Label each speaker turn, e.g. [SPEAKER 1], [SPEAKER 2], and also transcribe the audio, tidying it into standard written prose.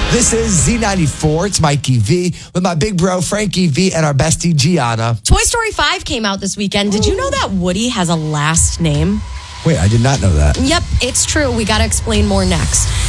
[SPEAKER 1] This is Z94. It's Mikey V with my big bro, Frankie V, and our bestie, Gianna.
[SPEAKER 2] Toy Story 5 came out this weekend. Did you know that Woody has a last name?
[SPEAKER 1] Wait, I did not know that.
[SPEAKER 2] Yep, it's true. We got to explain more next.